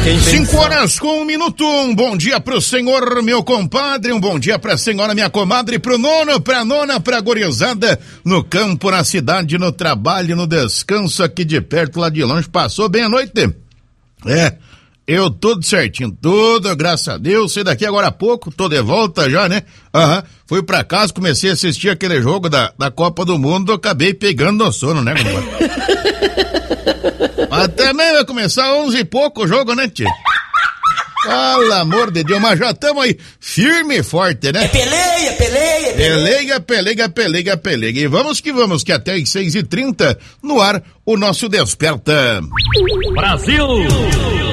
5:01. Um bom dia pro senhor, meu compadre, um bom dia pra senhora, minha comadre, pro nono, pra nona, pra gorizada, no campo, na cidade, no trabalho, no descanso, aqui de perto, lá de longe. Passou bem a noite? Eu tudo certinho, tudo, graças a Deus. Saí daqui agora há pouco, tô de volta já, né? Fui pra casa, comecei a assistir aquele jogo da Copa do Mundo, acabei pegando no sono, né, compadre? Mas também vai começar 11 e pouco o jogo, né, tio? Pelo amor de Deus, mas já estamos aí firme e forte, né? Peleia. E vamos, que até às 6h30 no ar o nosso Desperta. Brasil!